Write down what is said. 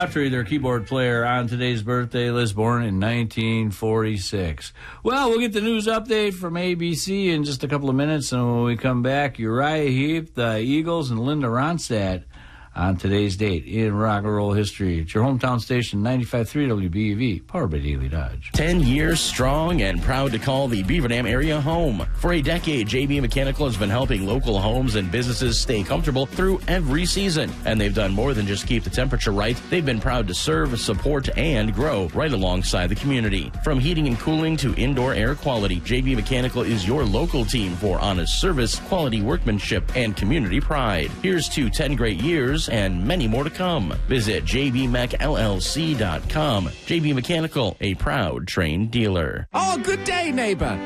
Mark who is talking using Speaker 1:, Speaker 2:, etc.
Speaker 1: Daughtry, their keyboard player, on today's birthday list, born in 1946. Well, we'll get the news update from ABC in just a couple of minutes, and when we come back, Uriah Heep, the Eagles, and Linda Ronstadt on today's date in rock and roll history. It's your hometown station, 95.3 WBEV, powered by Daily Dodge.
Speaker 2: 10 years strong and proud to call the Beaver Dam area home. For a decade, JB Mechanical has been helping local homes and businesses stay comfortable through every season. And they've done more than just keep the temperature right. They've been proud to serve, support, and grow right alongside the community. From heating and cooling to indoor air quality, JB Mechanical is your local team for honest service, quality workmanship, and community pride. Here's to 10 great years and many more to come. Visit jbmechllc.com. JB Mechanical, a proud Trane dealer.
Speaker 3: Oh, good day, neighbor.